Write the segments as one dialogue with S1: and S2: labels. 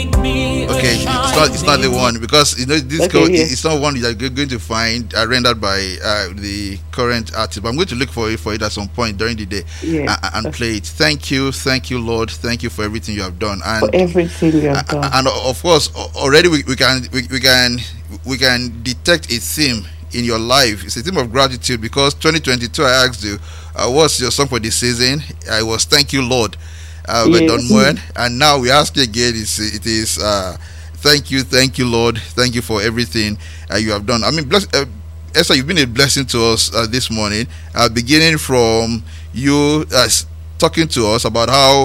S1: Okay, it's not the one, because this
S2: Okay,
S1: code,
S2: yes.
S1: it's not one that you're going to find rendered by the current artist. But I'm going to look for it at some point during the day
S2: Yes.
S1: and play it. Thank you, Lord. Thank you for everything you have done,
S2: For everything you have done.
S1: and of course already we can detect a theme in your life. It's a theme of gratitude, because 2022 I asked you, what's your song for this season? I was Thank You Lord, by Don
S2: Yes.
S1: Moen. And now we ask you again, it is thank you Lord, thank you for everything you have done. I mean, Esther, you've been a blessing to us this morning, beginning from you talking to us about how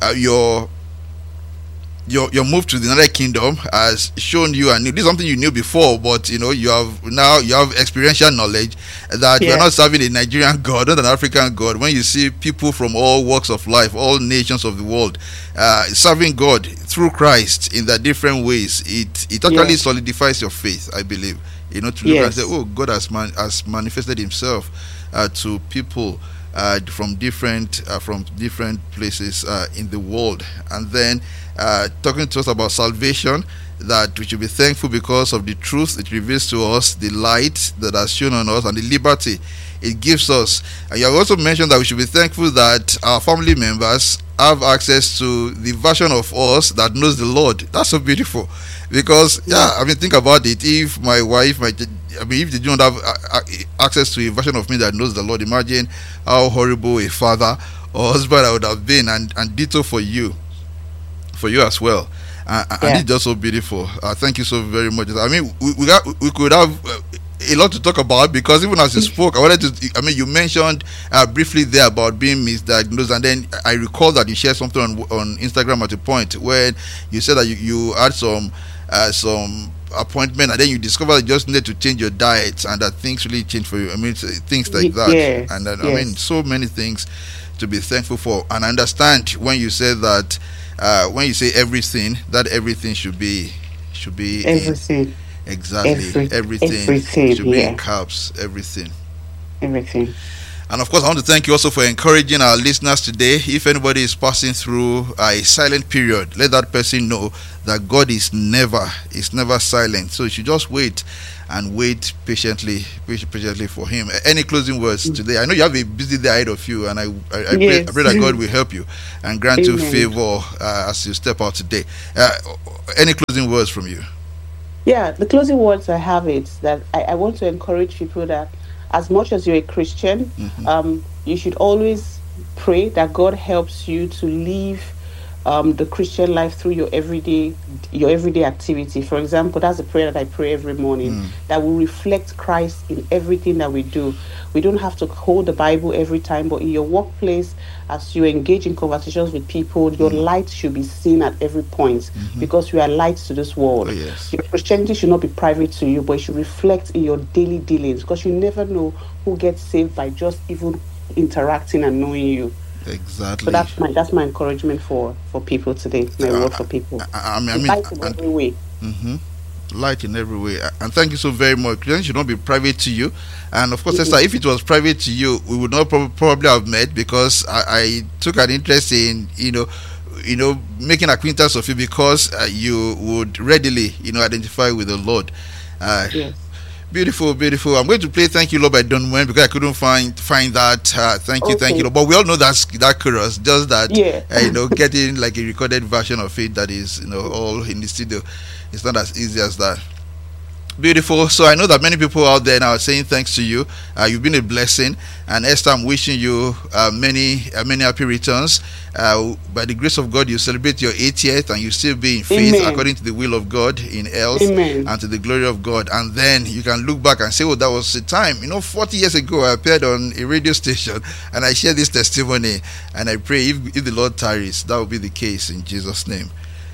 S1: your move to the United Kingdom has shown you, and this is something you knew before, but you have experiential knowledge that you're not serving a Nigerian God, not an African God. When you see people from all walks of life, all nations of the world, serving God through Christ in their different ways, it actually solidifies your faith, I believe. To look and say, oh, God has manifested Himself to people from different places in the world. And then talking to us about salvation, that we should be thankful because of the truth it reveals to us, the light that has shone on us, and the liberty it gives us. And you have also mentioned that we should be thankful that our family members have access to the version of us that knows the Lord. That's so beautiful, because think about it. If my wife, if they don't have access to a version of me that knows the Lord, imagine how horrible a father or husband I would have been, and ditto for you as well. And it's just so beautiful. Thank you so very much. I mean, we could have a lot to talk about, because even as you spoke, I wanted to. I mean, you mentioned briefly there about being misdiagnosed, and then I recall that you shared something on Instagram at a point when you said that you had some appointment, and then you discovered that you just needed to change your diet, and that things really changed for you. I mean, things like that.
S2: Yes,
S1: and I mean, so many things to be thankful for. And I understand when you say that. When you say everything, that everything should be
S2: everything.
S1: Everything should be in caps. Everything. And of course, I want to thank you also for encouraging our listeners today. If anybody is passing through a silent period, let that person know that God is never silent. So you should just wait patiently for Him. Any closing words today? I know you have a busy day ahead of you, and I pray that God will help you and grant you favor as you step out today. Any closing words from you?
S2: Yeah, the closing words I have is that I want to encourage people that as much as you're a Christian, you should always pray that God helps you to live the Christian life through your everyday activity. For example, that's a prayer that I pray every morning, that will reflect Christ in everything that we do. We don't have to hold the Bible every time, but in your workplace, as you engage in conversations with people, your light should be seen at every point, because you are lights to this world.
S1: Oh, yes.
S2: Your Christianity should not be private to you, but it should reflect in your daily dealings, because you never know who gets saved by just even interacting and knowing you.
S1: Exactly.
S2: So that's my encouragement for people today. My word for people. Light in every way.
S1: Light in every way. And thank you so very much. Christianity should not be private to you. And of course, Esther, if it was private to you, we would not probably have met, because I took an interest in making acquaintance of you, because you would readily identify with the Lord.
S2: Yes.
S1: Beautiful. I'm going to play Thank You Lord by Don Moen, because I couldn't find that. Thank you Lord. But we all know that chorus, just that getting like a recorded version of it that is all in the studio. It's not as easy as that. Beautiful. So I know that many people out there now are saying thanks to you. You've been a blessing, and Esther, I'm wishing you many happy returns. By the grace of God, you celebrate your 80th, and you still be in faith according to the will of God, in health, and to the glory of God. And then you can look back and say, "Oh, that was a time. 40 years ago, I appeared on a radio station and I shared this testimony." And I pray, if the Lord tarries, that will be the case in Jesus' name.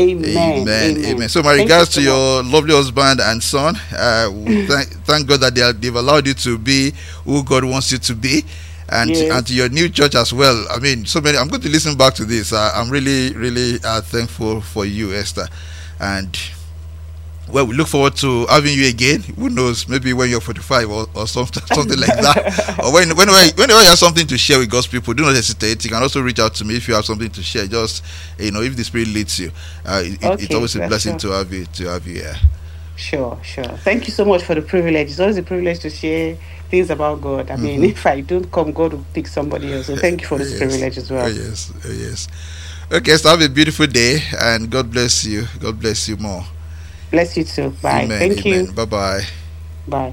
S1: Amen. So my regards to your lovely husband and son. Thank God that they've allowed you to be who God wants you to be, and to your new church as well. I mean, so many. I'm going to listen back to this. I'm really thankful for you, Esther, and Well, we look forward to having you again. Who knows? Maybe when you're 45 or something like that. Or whenever you have something to share with God's people, do not hesitate. You can also reach out to me if you have something to share. Just if the Spirit leads you, it's always a blessing to have you here.
S2: Sure. Thank you so much for the privilege. It's always a privilege to share things about God. I mean, if I don't come, God will pick somebody else. So thank you for this privilege as well.
S1: Yes. Okay, so have a beautiful day, and God bless you. God bless you more.
S2: Bless you too. Bye. Thank you.
S1: Bye-bye.
S2: Bye.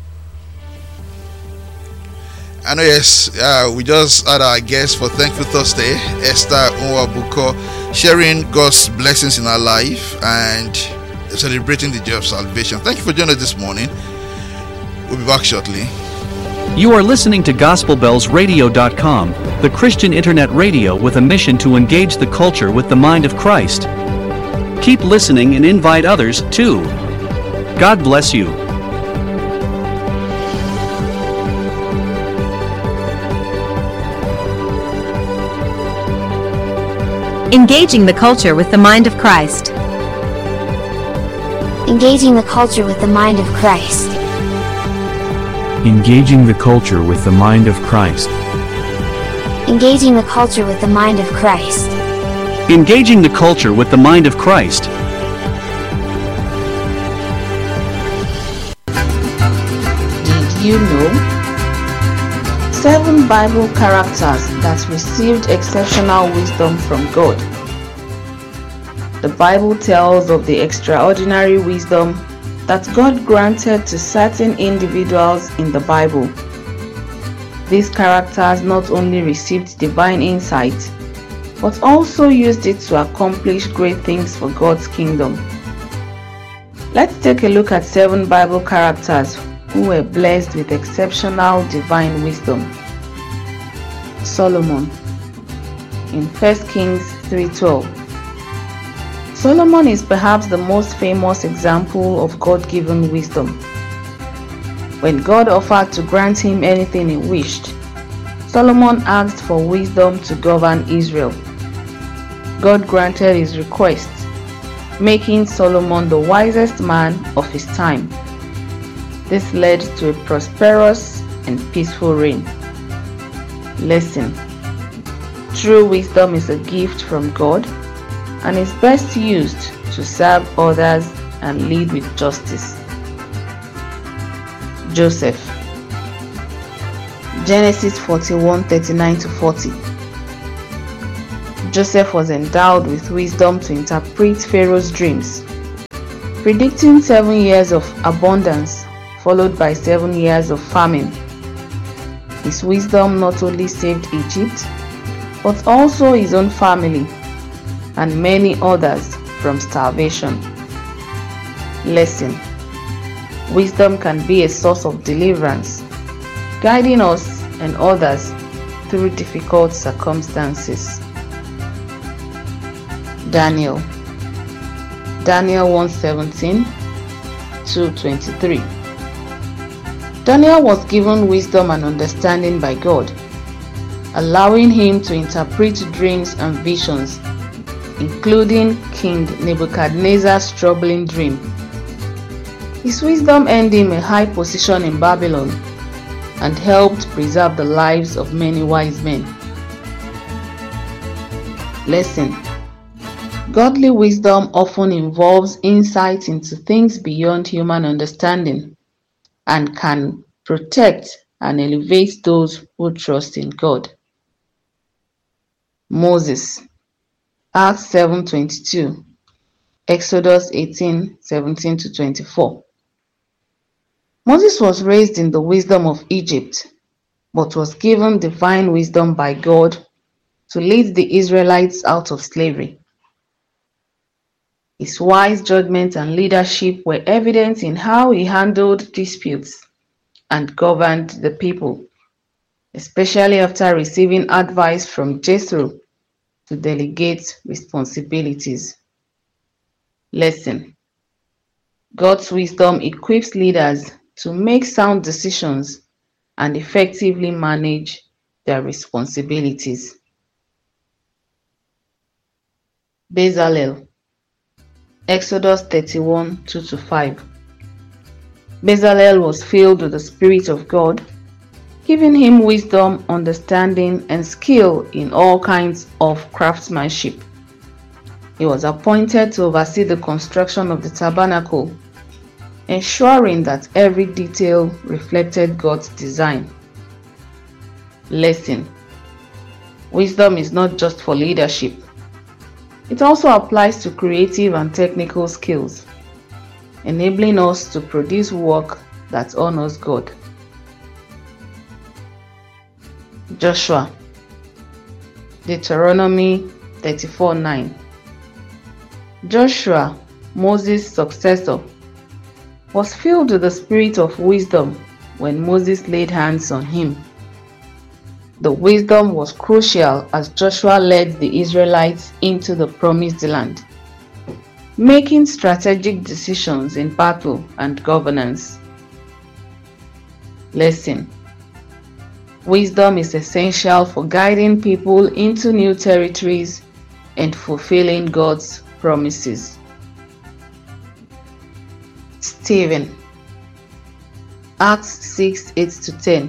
S1: I know, yes, we just had our guest for Thankful Thursday, Esther Nwabuko, sharing God's blessings in our life and celebrating the joy of salvation. Thank you for joining us this morning. We'll be back shortly.
S3: You are listening to GospelBellsRadio.com, the Christian internet radio with a mission to engage the culture with the mind of Christ. Keep listening and invite others, too. God bless you.
S4: Engaging the culture with the mind of Christ.
S5: Engaging the culture with the mind of Christ.
S6: Engaging the culture with the mind of Christ.
S5: Engaging the culture with the mind of Christ.
S3: Engaging the culture with the mind of Christ.
S7: Did you know? 7 Bible characters that received exceptional wisdom from God. The Bible tells of the extraordinary wisdom that God granted to certain individuals in the Bible. These characters not only received divine insight, but also used it to accomplish great things for God's kingdom. Let's take a look at 7 Bible characters who were blessed with exceptional divine wisdom. Solomon, in 1 Kings 3:12. Solomon is perhaps the most famous example of God-given wisdom. When God offered to grant him anything he wished, Solomon asked for wisdom to govern Israel. God granted his request, making Solomon the wisest man of his time. This led to a prosperous and peaceful reign. Lesson: true wisdom is a gift from God and is best used to serve others and lead with justice. Joseph, Genesis 41:39-40. Joseph was endowed with wisdom to interpret Pharaoh's dreams, predicting 7 years of abundance followed by 7 years of famine. His wisdom not only saved Egypt, but also his own family and many others from starvation. Lesson: wisdom can be a source of deliverance, guiding us and others through difficult circumstances. Daniel 1:17-23. Daniel was given wisdom and understanding by God, allowing him to interpret dreams and visions, including King Nebuchadnezzar's troubling dream. His wisdom earned him a high position in Babylon and helped preserve the lives of many wise men. Lesson: godly wisdom often involves insight into things beyond human understanding and can protect and elevate those who trust in God. Moses, Acts 7:22, Exodus 18:17-24. Moses was raised in the wisdom of Egypt, but was given divine wisdom by God to lead the Israelites out of slavery. His wise judgment and leadership were evident in how he handled disputes and governed the people, especially after receiving advice from Jethro to delegate responsibilities. Lesson: God's wisdom equips leaders to make sound decisions and effectively manage their responsibilities. Bezalel, Exodus 31, 2-5. Bezalel was filled with the Spirit of God, giving him wisdom, understanding, and skill in all kinds of craftsmanship. He was appointed to oversee the construction of the tabernacle, ensuring that every detail reflected God's design. Lesson: wisdom is not just for leadership. It also applies to creative and technical skills, enabling us to produce work that honors God. Joshua, Deuteronomy 34:9. Joshua, Moses' successor, was filled with the spirit of wisdom when Moses laid hands on him. The wisdom was crucial as Joshua led the Israelites into the promised land, making strategic decisions in battle and governance. Lesson: wisdom is essential for guiding people into new territories and fulfilling God's promises. Stephen, Acts 6:8-10.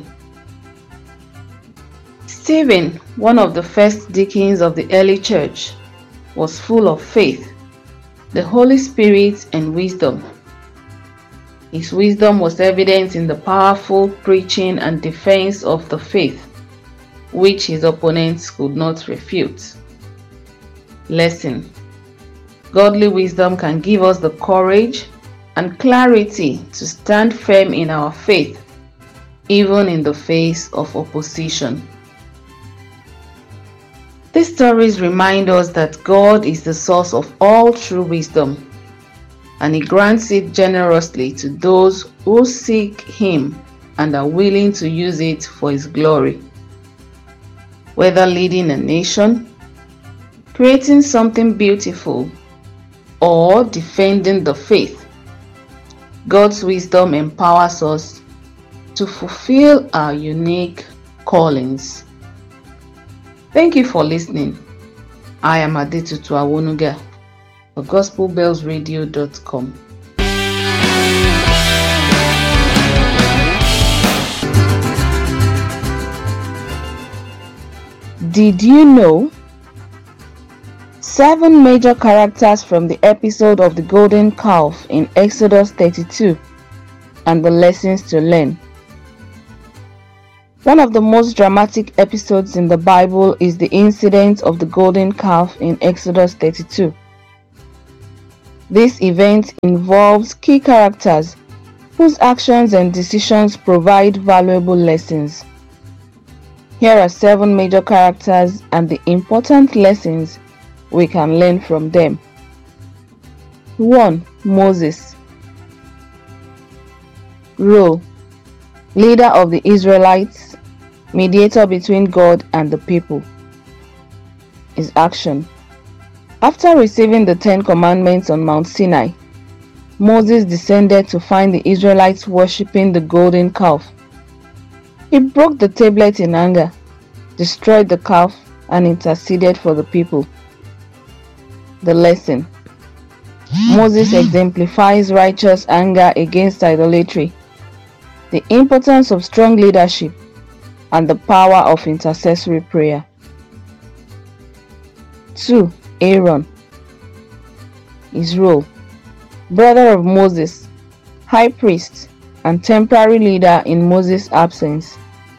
S7: Stephen, one of the first deacons of the early church, was full of faith, the Holy Spirit, and wisdom. His wisdom was evident in the powerful preaching and defense of the faith, which his opponents could not refute. Lesson: godly wisdom can give us the courage and clarity to stand firm in our faith, even in the face of opposition. These stories remind us that God is the source of all true wisdom, and He grants it generously to those who seek Him and are willing to use it for His glory. Whether leading a nation, creating something beautiful, or defending the faith, God's wisdom empowers us to fulfill our unique callings. Thank you for listening. I am Adetutu Awonuga for GospelBellsRadio.com. Did you know? 7 major characters from the episode of the golden calf in Exodus 32 and the lessons to learn. One of the most dramatic episodes in the Bible is the incident of the golden calf in Exodus 32. This event involves key characters whose actions and decisions provide valuable lessons. Here are 7 major characters and the important lessons we can learn from them. 1. Moses. Role: leader of the Israelites, mediator between God and the people. His action: after receiving the 10 commandments on Mount Sinai, Moses descended to find the Israelites worshipping the golden calf. He broke the tablet in anger, destroyed the calf, and interceded for the people. The lesson: Moses exemplifies righteous anger against idolatry, the importance of strong leadership, and the power of intercessory prayer. 2. Aaron. His role: brother of Moses, high priest, and temporary leader in Moses' absence.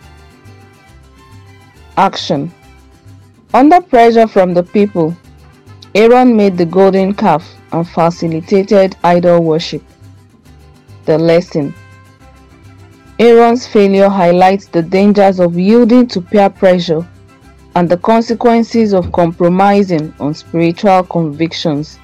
S7: Action: under pressure from the people, Aaron made the golden calf and facilitated idol worship. The lesson: Aaron's failure highlights the dangers of yielding to peer pressure and the consequences of compromising on spiritual convictions.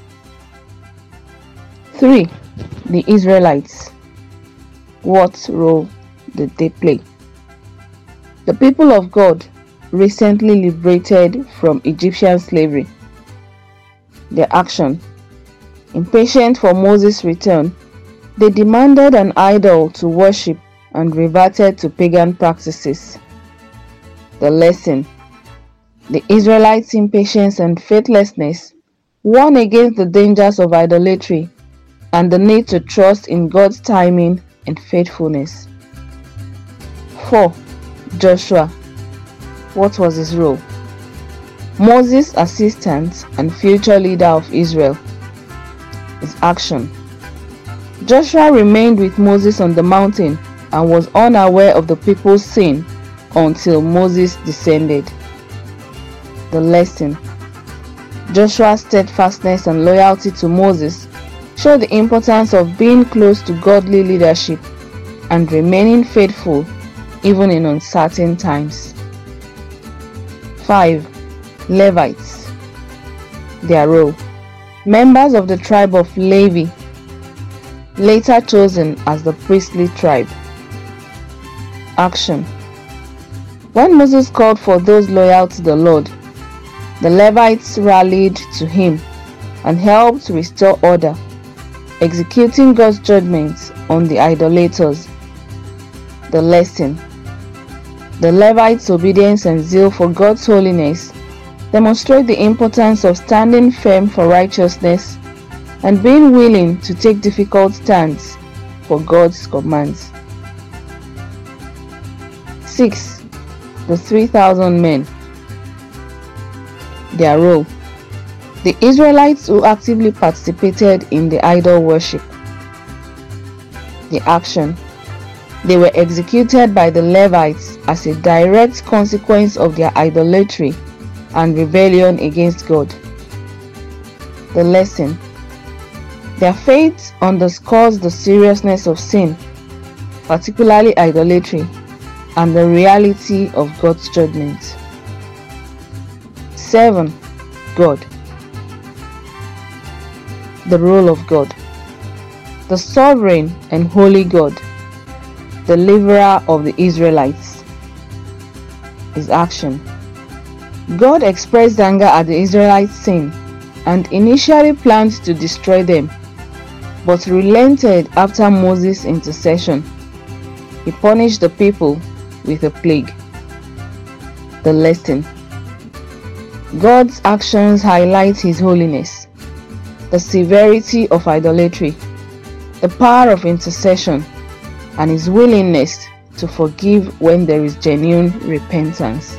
S7: 3. The Israelites. What role did they play? The people of God recently liberated from Egyptian slavery. Their action: impatient for Moses' return, they demanded an idol to worship and reverted to pagan practices. The lesson: the Israelites' impatience and faithlessness warn against the dangers of idolatry and the need to trust in God's timing and faithfulness. 4. Joshua. What was his role? Moses' assistant and future leader of Israel. His action. Joshua remained with Moses on the mountain and was unaware of the people's sin until Moses descended. The lesson. Joshua's steadfastness and loyalty to Moses show the importance of being close to godly leadership and remaining faithful even in uncertain times. 5. Levites. Their role. Members of the tribe of Levi, later chosen as the priestly tribe. Action. When Moses called for those loyal to the Lord, the Levites rallied to him and helped restore order, executing God's judgments on the idolaters. The lesson. The Levites' obedience and zeal for God's holiness demonstrate the importance of standing firm for righteousness and being willing to take difficult stands for God's commands. 6. The 3,000 men. Their role. The Israelites who actively participated in the idol worship. The action. They were executed by the Levites as a direct consequence of their idolatry and rebellion against God. The lesson. Their faith underscores the seriousness of sin, particularly idolatry, and the reality of God's judgment. 7. God. The role of God. The sovereign and holy God, deliverer of the Israelites. His action. God expressed anger at the Israelites' sin and initially planned to destroy them, but relented after Moses' intercession. He punished the people with a plague. The lesson. God's actions highlight His holiness, the severity of idolatry, the power of intercession, and His willingness to forgive when there is genuine repentance.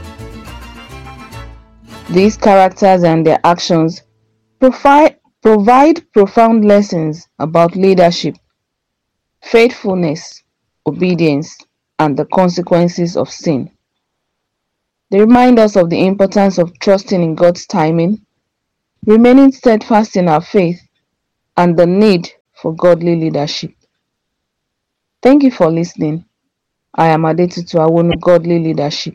S7: These characters and their actions provide profound lessons about leadership, faithfulness, obedience, and the consequences of sin. They remind us of the importance of trusting in God's timing, remaining steadfast in our faith, and the need for godly leadership. Thank you for listening. I am Adetutu Awonu, Godly Leadership.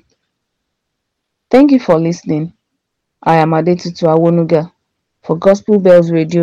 S7: Thank you for listening. I am Adetutu Awonuga for Gospel Bells Radio.